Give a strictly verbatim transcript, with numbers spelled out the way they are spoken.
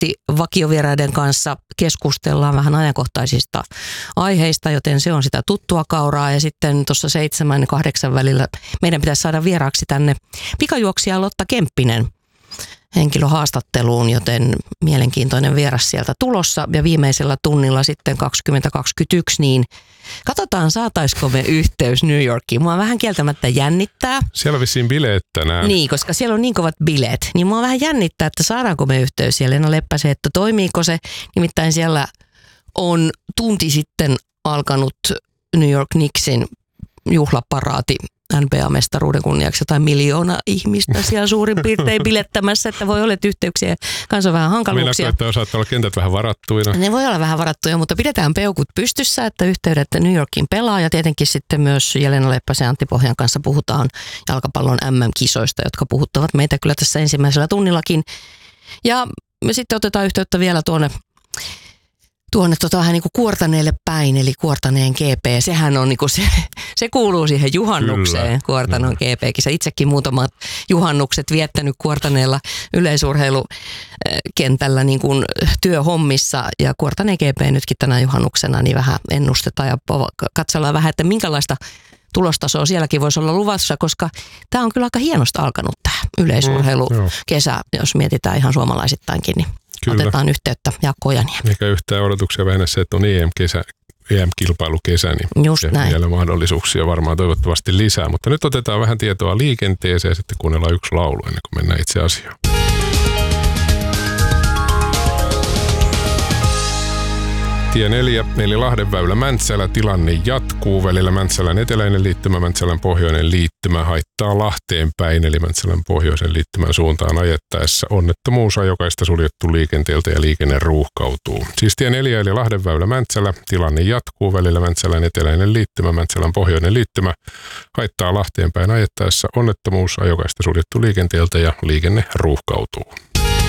monesti vakiovieraiden kanssa keskustellaan vähän ajankohtaisista aiheista, joten se on sitä tuttua kauraa. Ja sitten tuossa seitsemän ja kahdeksan välillä meidän pitäisi saada vieraaksi tänne pikajuoksija Lotta Kemppinen henkilöhaastatteluun, joten mielenkiintoinen vieras sieltä tulossa. Ja viimeisellä tunnilla sitten kaksikymmentä kaksikymmentäyksi, niin katsotaan saataisiko me yhteys New Yorkiin. Mua vähän kieltämättä jännittää. Siellä on vissiin bileet tänään. Niin, koska siellä on niin kovat bileet. Niin mua vähän jännittää, että saadaanko me yhteys siellä. Leena Leppäsen, että toimiiko se. Nimittäin siellä on tunti sitten alkanut New York Knicksin juhlaparaati N B A-mestaruuden kunniaksi, jotain miljoona ihmistä siellä suurin piirtein bilettämässä, että voi olla yhteyksiä kanssa on vähän hankaluuksia. Meillä että saattaa olla kentät vähän varattuina. Ne voi olla vähän varattuja, mutta pidetään peukut pystyssä, että yhteydet New Yorkin pelaa ja tietenkin sitten myös Leena Leppäsen ja Antti Pohjan kanssa puhutaan jalkapallon M M-kisoista, jotka puhuttavat meitä kyllä tässä ensimmäisellä tunnillakin. Ja me sitten otetaan yhteyttä vielä tuonne Tuonne tota vähän niin kuin Kuortaneelle päin, eli Kuortaneen G P. Sehän on niin kuin se, se kuuluu siihen juhannukseen, kyllä, Kuortanon G P-kisa. Itsekin muutamat juhannukset viettänyt Kuortaneella yleisurheilukentällä niin kuin työhommissa. Ja Kuortaneen G P nytkin tänä juhannuksena niin vähän ennustetaan ja katsellaan vähän, että minkälaista tulostasoa sielläkin voisi olla luvassa, koska tämä on kyllä aika hienosti alkanut tämä yleisurheilukesä, mm, jos mietitään ihan suomalaisittainkin, niin kyllä. Otetaan yhteyttä Jaakko Ojaniemi. Eikä yhtään odotuksia vähennä se, että on E M-kesä, E M-kilpailukesä, niin just näin. Vielä mahdollisuuksia varmaan toivottavasti lisää. Mutta nyt otetaan vähän tietoa liikenteeseen ja sitten kuunnellaan yksi laulu ennen kuin mennään itse asiaan. Tie neljä, eli Lahdenväylä Mäntsälä, tilanne jatkuu. Välillä Mäntsälän eteläinen liittymä, Mäntsälän pohjoinen liittymä haittaa Lahteen päin, eli Mäntsälän pohjoisen liittymän suuntaan ajettaessa onnettomuus ajokaista suljettu liikenteeltä ja liikenne ruuhkautuu. Siis tie neljä, eli Lahdenväylä Mäntsälä, tilanne jatkuu. Välillä Mäntsälän eteläinen liittymä, Mäntsälän pohjoinen liittymä haittaa Lahteen päin ajettaessa onnettomuus ajokaista suljettu liikenteeltä ja liikenne ruuhkautuu.